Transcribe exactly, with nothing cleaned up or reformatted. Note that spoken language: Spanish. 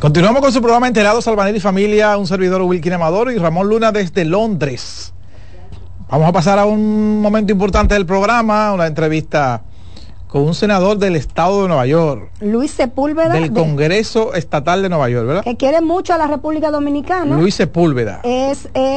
Continuamos con su programa Enterados, Albanil y Familia, un servidor Wilkin Amador y Ramón Luna desde Londres. Vamos a pasar a un momento importante del programa, una entrevista con un senador del estado de Nueva York. Luis Sepúlveda. Del Congreso de... Estatal de Nueva York, ¿verdad? Que quiere mucho a la República Dominicana. Luis Sepúlveda. Es... Eh...